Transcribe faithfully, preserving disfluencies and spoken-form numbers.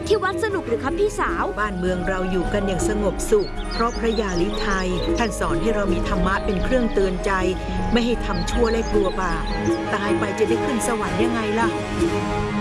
ที่วัดสนุกหรือครับพี่สาวบ้านเมืองเราอยู่กันอย่างสงบสุขเพราะพระยาลิไทยท่านสอนให้เรามีธรรมะเป็นเครื่องเตือนใจไม่ให้ทำชั่วและกลัวบาปตายไปจะได้ขึ้นสวรรค์ยังไงล่ะ